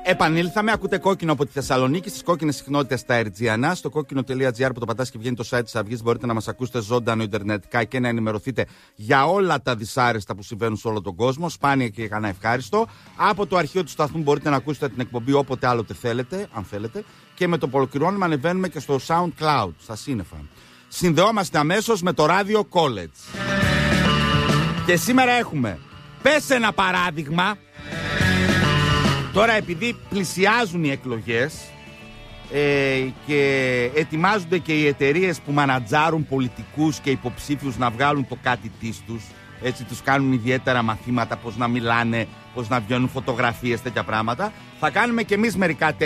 Επανήλθαμε, ακούτε Κόκκινο από τη Θεσσαλονίκη, στις κόκκινες συχνότητες στα Ερτζιανά, στο κόκκινο.gr που το πατάς και βγαίνει το site της Αυγής. Μπορείτε να μας ακούσετε ζωντανό ιντερνετικά και να ενημερωθείτε για όλα τα δυσάρεστα που συμβαίνουν σε όλο τον κόσμο. Σπάνια και κανένα ευχάριστο. Από το αρχείο του σταθμού μπορείτε να ακούσετε την εκπομπή όποτε άλλοτε θέλετε, αν θέλετε. Και με το που ολοκληρώνουμε ανεβαίνουμε και στο SoundCloud, στα σύννεφα. Συνδεόμαστε αμέσως με το Radio College. Και σήμερα έχουμε, πες ένα παράδειγμα. Τώρα επειδή πλησιάζουν οι εκλογές και ετοιμάζονται και οι εταιρείες που μανατζάρουν πολιτικούς και υποψήφιους να βγάλουν το κάτι της τους, έτσι τους κάνουν ιδιαίτερα μαθήματα πώς να μιλάνε, πώς να βγαίνουν φωτογραφίες, τέτοια πράγματα, θα κάνουμε και εμείς μερικά